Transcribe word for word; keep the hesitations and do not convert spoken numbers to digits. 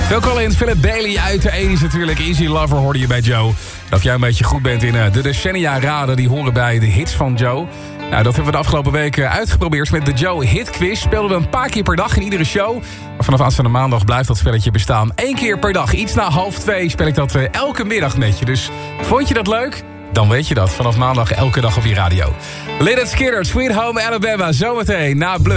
Phil Collins, Philip Bailey uit de eighties natuurlijk. Easy Lover hoorde je bij Joe. En of jij een beetje goed bent in uh, de decennia raden, die horen bij de hits van Joe. Nou, dat hebben we de afgelopen weken uitgeprobeerd met de Joe Hit Quiz. Speelden we een paar keer per dag in iedere show. Maar vanaf aanstaande maandag blijft dat spelletje bestaan. Eén keer per dag, iets na half twee, speel ik dat uh, elke middag met je. Dus vond je dat leuk? Dan weet je dat. Vanaf maandag elke dag op je radio. Lynyrd Skynyrd, Sweet Home Alabama. Zometeen na Bluff.